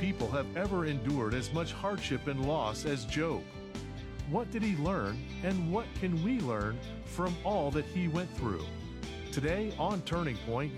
people have ever endured as much hardship and loss as Job. What did he learn, and what can we learn from all that he went through? Today on Turning Point,